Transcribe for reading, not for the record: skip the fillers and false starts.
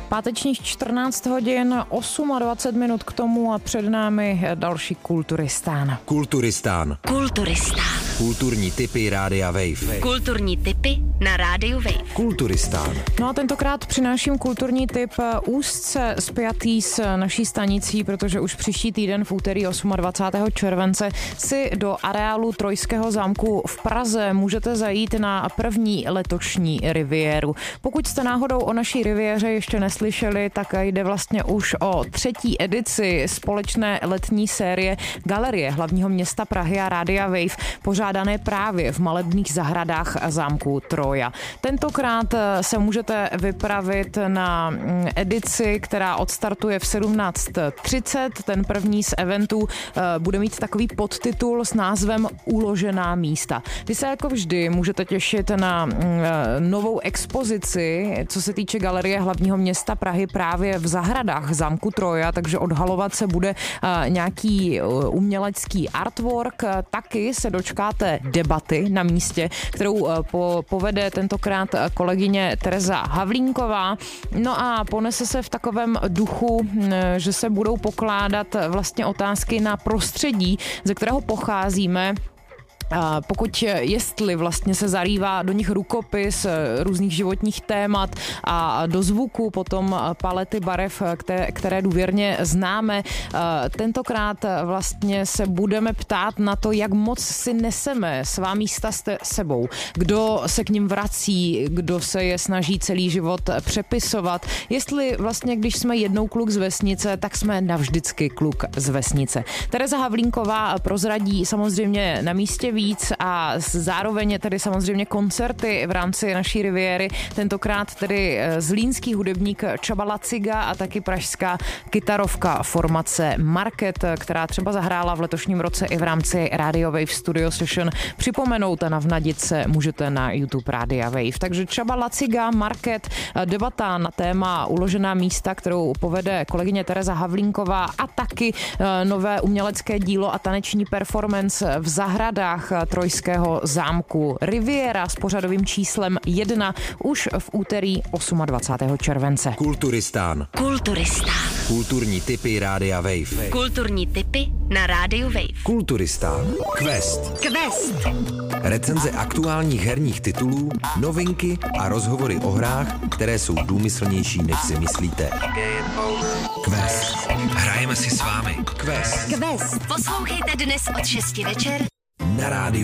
Pátečních 14 hodin, 28 minut k tomu a před námi další Kulturistán. Kulturistán. Kulturní tipy Rádia Wave. Kulturní tipy na Rádiu Wave. Kulturistán. No a tentokrát přináším kulturní tip úzce spjatý s naší stanicí, protože už příští týden v úterý 28. července si do areálu Trojského zámku v Praze můžete zajít na první letošní riviéru. Pokud jste náhodou o naší riviéře ještě neslyšeli, tak jde vlastně už o třetí edici společné letní série Galerie hlavního města Prahy a Rádia Wave, pořádané právě v malebných zahradách zámku Troja. Tentokrát se můžete vypravit na edici, která odstartuje v 17:30. Ten první z eventů bude mít takový podtitul s názvem Uložená místa. Vy se jako vždy můžete těšit na novou expozici, co se týče Galerie hlavního města Prahy právě v zahradách zámku Troja, takže odhalovat se bude nějaký umělecký artwork. Taky se dočkáte debaty na místě, kterou povede tentokrát kolegyně Tereza Havlínková. No a ponese se v takovém duchu, že se budou pokládat vlastně otázky na prostředí, ze kterého pocházíme. Jestli vlastně se zarývá do nich rukopis různých životních témat a do zvuku potom palety barev, které důvěrně známe. Tentokrát vlastně se budeme ptát na to, jak moc si neseme svá místa sebou. Kdo se k nim vrací, kdo se je snaží celý život přepisovat. Jestli vlastně, když jsme jednou kluk z vesnice, tak jsme navždycky kluk z vesnice. Tereza Havlínková prozradí samozřejmě na místě víc a zároveň tedy samozřejmě koncerty v rámci naší riviéry. Tentokrát tedy zlínský hudebník Csaba Laciga a taky pražská kytarovka formace Market, která třeba zahrála v letošním roce i v rámci Radio Wave Studio Session. Připomenout a navnadit se můžete na YouTube Rádia Wave. Takže Csaba Laciga, Market, debata na téma Uložená místa, kterou povede kolegyně Tereza Havlínková a taky nové umělecké dílo a taneční performance v zahradách Trojského zámku Riviera s pořadovým číslem 1 už v úterý 28. července. Kulturistán. Kulturní tipy Rádia Wave. Kulturní tipy na Rádiu Wave. Kulturistán. Quest. Recenze aktuálních herních titulů, novinky a rozhovory o hrách, které jsou důmyslnější, než si myslíte. Quest. Hrajeme si s vámi. Quest. Poslouchejte dnes od 6 večer Na rádiu.